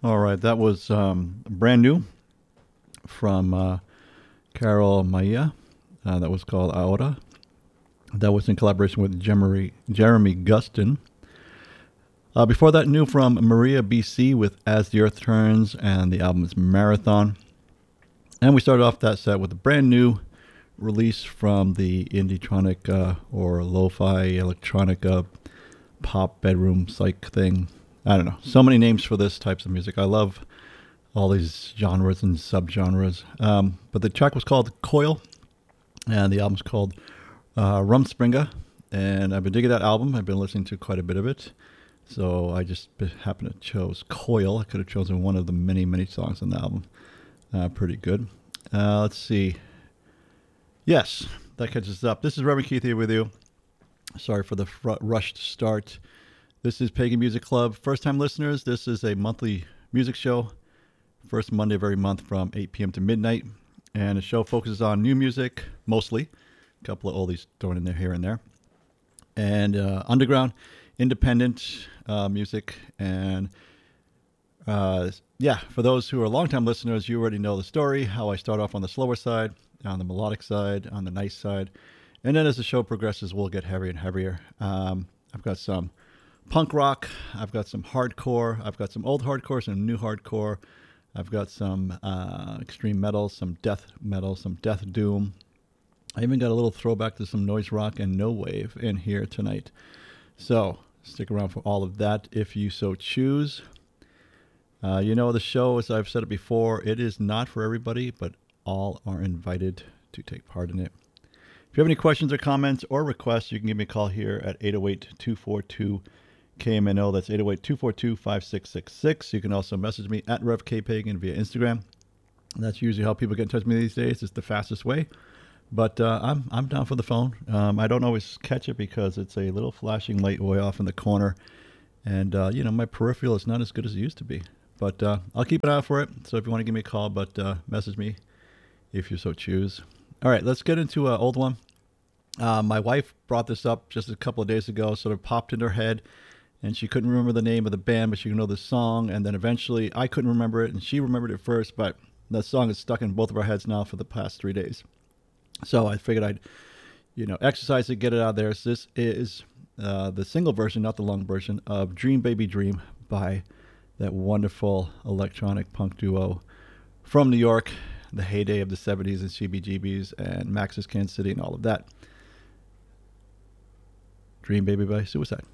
All right, that was brand new from Carol Maya. That was called Ahora. That was in collaboration with Jeremy Gustin. Before that, new from Maria BC with As the Earth Turns, and the album is Marathon. And we started off that set with a brand new release from the Indietronic or lo-fi electronic pop bedroom psych thing. I don't know. So many names for this types of music. I love all these genres and subgenres. But the track was called Coil, and the album's called Rumspringa. And I've been digging that album. I've been listening to quite a bit of it. So I just happened to choose Coil. I could have chosen one of the many, many songs on the album. Pretty good. Let's see. Yes, that catches us up. This is Reverend Keith here with you. Sorry for the rushed start. This is Pagan Music Club. First-time listeners, this is a monthly music show. First Monday of every month from 8 p.m. to midnight. And the show focuses on new music, mostly. A couple of oldies thrown in there here and there. And underground, independent music. And for those who are longtime listeners, you already know the story, how I start off on the slower side, on the melodic side, on the nice side. And then as the show progresses, we'll get heavier and heavier. I've got some punk rock. I've got some hardcore. I've got some old hardcore, some new hardcore. I've got some extreme metal, some death metal, some death doom. I even got a little throwback to some noise rock and no wave in here tonight. So stick around for all of that if you so choose. The show, as I've said it before, it is not for everybody, but all are invited to take part in it. If you have any questions or comments or requests, you can give me a call here at 808-242-KMNO. That's 808-242-5666. You can also message me at RevKPagan via Instagram. That's usually how people get in touch with me these days. It's the fastest way. But I'm down for the phone. I don't always catch it because it's a little flashing light way off in the corner. And, my peripheral is not as good as it used to be. But I'll keep an eye out for it. So if you want to give me a call, but message me if you so choose. All right, let's get into an old one. My wife brought this up just a couple of days ago, sort of popped in her head, and she couldn't remember the name of the band, but she could know the song. And then eventually I couldn't remember it, and she remembered it first, but that song is stuck in both of our heads now for the past 3 days. So I figured I'd, exercise it, get it out there. So this is the single version, not the long version, of Dream Baby Dream by that wonderful electronic punk duo from New York, the heyday of the 70s and CBGBs and Max's Kansas City and all of that. Dream Baby by Suicide.